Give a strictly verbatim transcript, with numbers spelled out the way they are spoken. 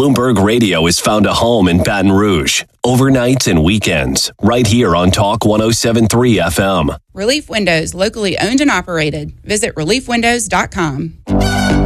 Bloomberg Radio has found a home in Baton Rouge. Overnights and weekends, right here on Talk one oh seven point three F M. Relief Windows, locally owned and operated. Visit relief windows dot com.